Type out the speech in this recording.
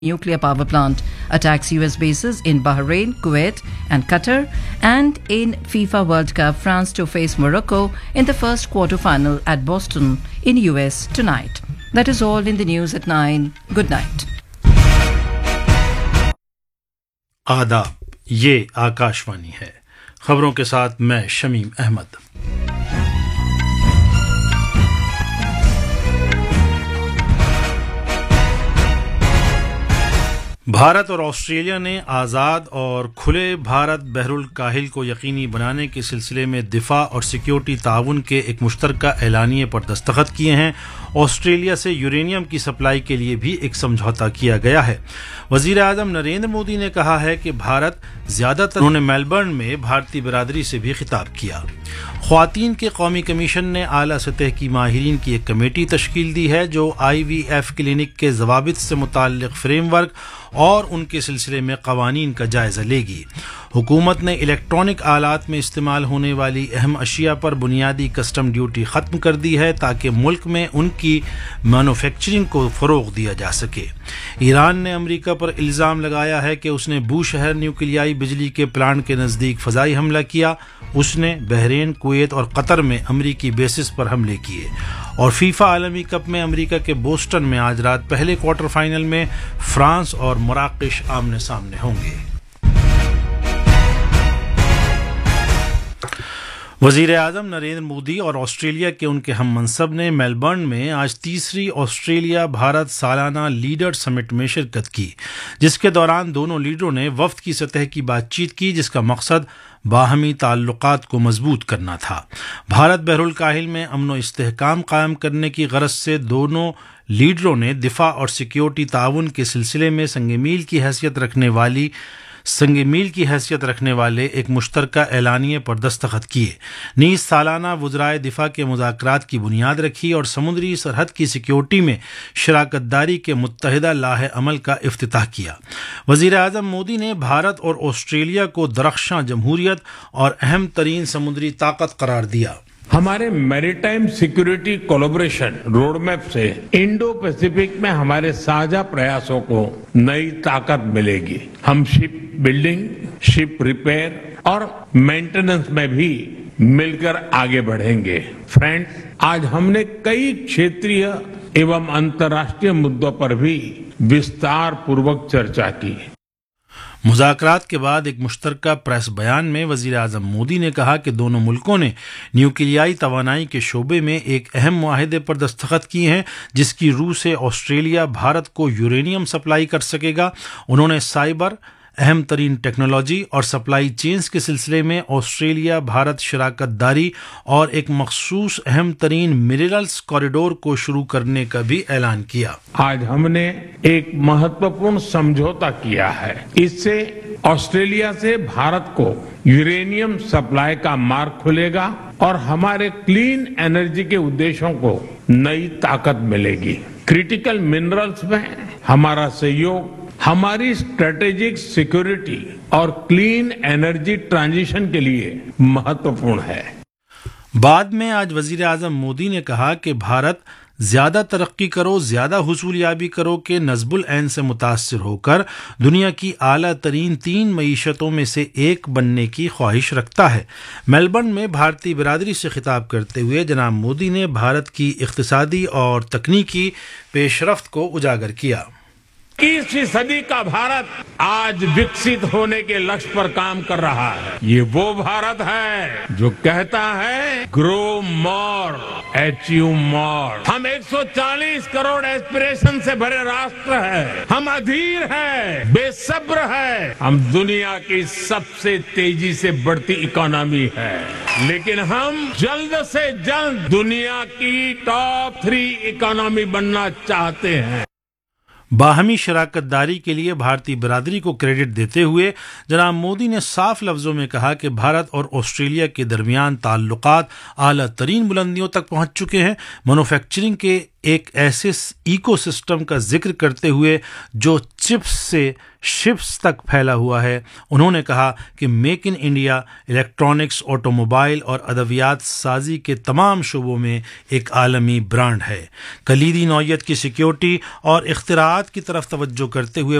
nuclear power plant, attacks US bases in Bahrain, Kuwait and Qatar, and in FIFA World Cup, France to face Morocco in the first quarter-final at Boston in US tonight. That is all in the news at 9. Good night. आदाब, ये आकाशवाणी है। खबरों के साथ मैं शमीम अहमद। भारत और Australia ने आज़ाद और खुले भारत बहरुल काहिल को यकीनी बनाने के सिलसिले में दिफा और सिक्योरिटी ताउन के एक मुश्तरका एलानिये पर दस्तखत किए हैं। ऑस्ट्रेलिया से यूरेनियम की सप्लाई के लिए भी एक समझौता किया गया है। वज़ीर आज़म नरेंद्र मोदी ने कहा है कि भारत ज़्यादातर, उन्होंने मेलबर्न में भारतीय बिरादरी से भी खिताब किया। ख्वातीन के कौमी कमीशन ने आला सतह की माहिरीन की एक कमेटी तश्कील दी है जो IVF क्लिनिक के ज़वाबित से मुताल्लिक़ फ्रेमवर्क और उनके सिलसिले में क़वानीन का जायज़ा लेगी। हुकूमत ने इलेक्ट्रॉनिक आलात में इस्तेमाल होने वाली अहम अशिया पर बुनियादी कस्टम ड्यूटी ख़त्म कर दी है ताकि मुल्क में उनकी मैन्युफैक्चरिंग को फ़रोग़ दिया जा सके। ईरान ने अमरीका पर इल्ज़ाम लगाया है कि उसने बूशहर न्यूक्लियाई बिजली के प्लांट के नज़दीक फ़ज़ाई हमला किया। उसने बहरीन, कुवैत और कतर में अमरीकी बेसिस पर हमले किए। और फीफा आलमी कप में अमरीका के बोस्टन में आज रात पहले क्वार्टर फाइनल में फ्रांस और मराकश आमने सामने होंगे। वज़ीर आज़म नरेंद्र मोदी और ऑस्ट्रेलिया के उनके हम मनसब ने मेलबर्न में आज तीसरी ऑस्ट्रेलिया भारत सालाना लीडर समिट में शिरकत की, जिसके दौरान दोनों लीडरों ने वफ़द की सतह की बातचीत की जिसका मकसद बाहमी ताल्लुकात को मजबूत करना था। भारत बहरुल काहिल में अमन व इस्तेहकाम कायम करने की गरज से दोनों लीडरों ने दिफा और सिक्योरिटी ताउन के सिलसिले में संग मील की हैसियत रखने वाले एक मुश्तरका एलानिये पर दस्तखत किए। नीज़ सालाना वज़राए दिफा के मुज़ाकरात की बुनियाद रखी और समुद्री सरहद की सिक्योरिटी में शराकत दारी के मुत्तहिदा लाहे अमल का इफ्तिताह किया। वज़ीर आज़म मोदी ने भारत और ऑस्ट्रेलिया को दरख्शां जमहूरियत और अहम तरीन समुद्री ताकत करार दिया। हमारे मैरीटाइम सिक्योरिटी कोलैबोरेशन रोडमैप से इंडो पैसिफिक में हमारे साझा प्रयासों को नई ताकत मिलेगी। हम शिप बिल्डिंग, शिप रिपेयर और मेंटेनेंस में भी मिलकर आगे बढ़ेंगे। फ्रेंड्स, आज हमने कई क्षेत्रीय एवं अंतर्राष्ट्रीय मुद्दों पर भी विस्तार पूर्वक चर्चा की। मुज़ाकरात के बाद एक मुश्तरका प्रेस बयान में वज़ीर आज़म मोदी ने कहा कि दोनों मुल्कों ने न्यूक्लियाई तवानाई के शोबे में एक अहम मुआहदे पर दस्तखत किए हैं जिसकी रूह से ऑस्ट्रेलिया भारत को यूरेनियम सप्लाई कर सकेगा। उन्होंने साइबर, अहम तरीन टेक्नोलॉजी और सप्लाई चेन्स के सिलसिले में ऑस्ट्रेलिया भारत शराकत दारी और एक मखसूस अहम तरीन मिनरल्स कॉरिडोर को शुरू करने का भी ऐलान किया। आज हमने एक महत्वपूर्ण समझौता किया है। इससे ऑस्ट्रेलिया से भारत को यूरेनियम सप्लाई का मार्ग खुलेगा और हमारे क्लीन एनर्जी के उद्देश्यों को नई ताकत मिलेगी। क्रिटिकल मिनरल्स में हमारा सहयोग हमारी स्ट्रेटेजिक सिक्योरिटी और क्लीन एनर्जी ट्रांजिशन के लिए महत्वपूर्ण है। बाद में आज वज़ीर आज़म मोदी ने कहा कि भारत ज़्यादा तरक्की करो, ज़्यादा हुसूलियाबी करो के नज़्बुल ऐन से मुतासिर होकर दुनिया की आला तरीन 3 मईशतों में से एक बनने की ख्वाहिश रखता है। मेलबर्न में भारतीय बिरादरी से खिताब करते हुए जनाब मोदी ने भारत की इक़्तिसादी और तकनीकी पेशरफ्त को उजागर किया। 21वीं सदी का भारत आज विकसित होने के लक्ष्य पर काम कर रहा है। ये वो भारत है जो कहता है ग्रो मोर, अचीव मोर। हम 140 करोड़ एस्पिरेशन से भरे राष्ट्र है। हम अधीर है, बेसब्र है। हम दुनिया की सबसे तेजी से बढ़ती इकोनॉमी है, लेकिन हम जल्द से जल्द दुनिया की टॉप 3 इकोनॉमी बनना चाहते हैं। बाहमी शराकत दारी के लिए भारतीय बिरादरी को क्रेडिट देते हुए जनाब मोदी ने साफ लफ्ज़ों में कहा कि भारत और ऑस्ट्रेलिया के दरमियान ताल्लुकात आला तरीन बुलंदियों तक पहुंच चुके हैं। मैन्युफैक्चरिंग के एक ऐसे इकोसिस्टम का जिक्र करते हुए जो चिप्स से शिप्स तक फैला हुआ है। उन्होंने कहा कि make in India electronics, automobile और अदवियात साजी के तमाम शोबों में एक आलमी ब्रांड है। कलीदी नौयत की सिक्योरिटी और इख्तिराआत की तरफ तवज्जो करते हुए